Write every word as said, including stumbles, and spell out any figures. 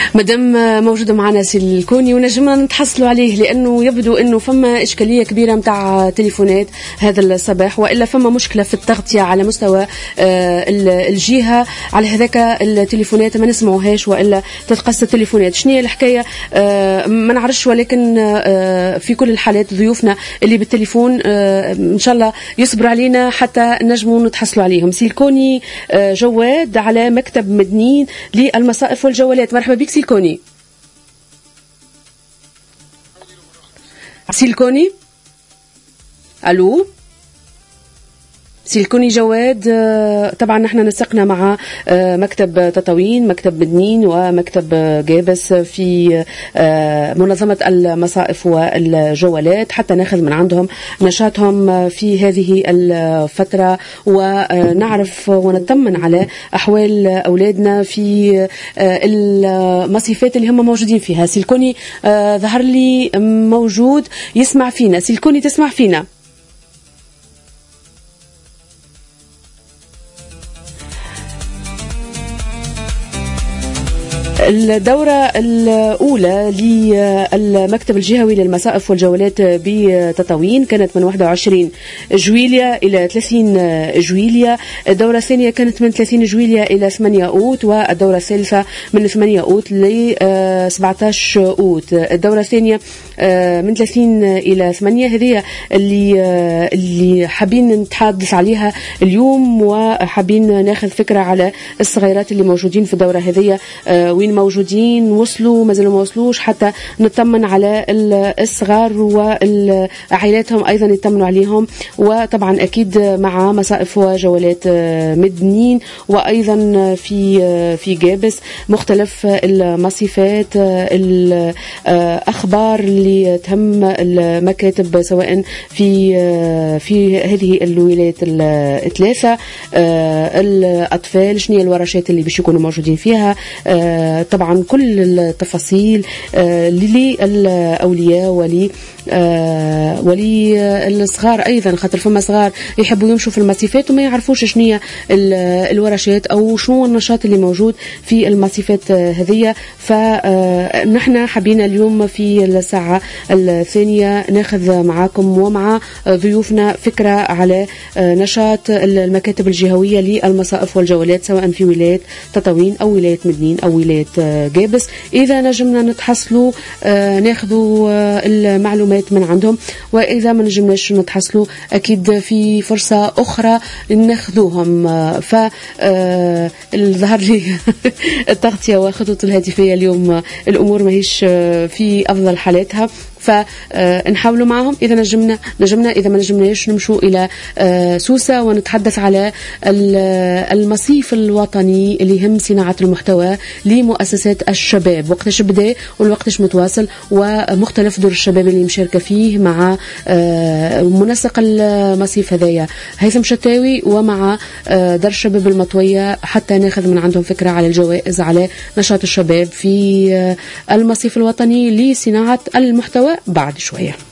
مدام موجود معنا سي الكوني ونجمنا نتحصلوا عليه، لأنه يبدو أنه فما إشكالية كبيرة متاع تليفونات هذا الصباح، وإلا فما مشكلة في التغطية على مستوى الجهة. على هذاك التليفونات ما نسمعوهاش وإلا تتقص التليفونات. شنو هي الحكاية ما نعرفش، ولكن في كل الحالات ضيوفنا اللي بالتليفون إن شاء الله يصبروا علينا حتى نجموا نتحصلوا عليهم. سي الكوني جواد على مكتب مدنين للمصائف والجوالات. مرحبا بك سي الكوني. سي الكوني الو سي الكوني جواد. طبعا نحن نسقنا مع مكتب تطاوين، مكتب مدنين، ومكتب جابس في منظمة المصائف والجوالات حتى ناخذ من عندهم نشاطهم في هذه الفترة ونعرف ونطمن على أحوال أولادنا في المصيفات اللي هم موجودين فيها. سي الكوني ظهر لي موجود يسمع فينا. سي الكوني تسمع فينا؟ الدورة الأولى للمكتب الجهوي للمصائف والجولات بتطاوين كانت من واحد وعشرين جويليا إلى ثلاثين جويليا. الدورة الثانية كانت من ثلاثين جويليا إلى ثمانية أوت، والدورة الثالثة من ثمانية أوت ل سبعة عشر أوت. الدورة الثانية من ثلاثين إلى ثمانية. هذه اللي اللي حابين نتحدث عليها اليوم، وحابين ناخذ فكرة على الصغيرات اللي موجودين في الدورة هذه، وين موجودين، وصلوا مازالوا ما وصلوش، حتى نطمن على الصغار وعائلاتهم أيضا يطمنوا عليهم. وطبعا أكيد مع مصائف وجولات مدنين، وأيضا في في جابس مختلف المصيفات، الأخبار اللي تهم المكاتب سواء في في هذه الولايات الثلاثة. الأطفال شنو الورشات اللي باش يكونوا موجودين فيها، طبعا كل التفاصيل للأولياء ولي ولي الصغار أيضا، خاطر فما صغار يحبوا يمشوا في المصيفات وما يعرفوش شنو الورشات أو شنو النشاط اللي موجود في المصيفات هذه. فنحن حبينا اليوم في الساعة الثانية ناخذ معاكم ومع ضيوفنا فكرة على نشاط المكاتب الجهوية للمصائف والجولات سواء في ولاية تطاوين أو ولاية مدنين أو ولاية جابس. إذا نجمنا نتحصلوا ناخذوا المعلومات من عندهم، وإذا ما نجمناش نتحصلوا أكيد في فرصة أخرى ناخذوهم. فالظهر لي التغطية وخطوط الهاتفية اليوم الأمور ماهيش في أفضل حالاتها، فنحاولوا معهم. إذا نجمنا نجمنا إذا ما نجمناش نمشوا إلى سوسة ونتحدث على المصيف الوطني اللي يهم صناعة المحتوى لمؤسسات الشباب، وقتاش بدأ والوقتش متواصل، ومختلف دور الشباب اللي مشاركة فيه مع منسق المصيف هذايا هيثم شتاوي ومع دار الشباب المطوية، حتى ناخذ من عندهم فكرة على الجوائز على نشاط الشباب في المصيف الوطني لصناعة المحتوى بعد شوية.